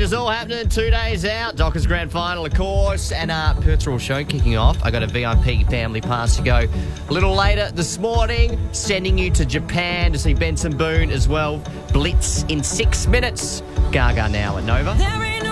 Majors all happening 2 days out. Dockers Grand Final, of course, and Perth's Royal Show kicking off. I got a VIP family pass to go a little later this morning, sending you to Japan to see Benson Boone as well. Blitz in 6 minutes. Gaga now at Nova.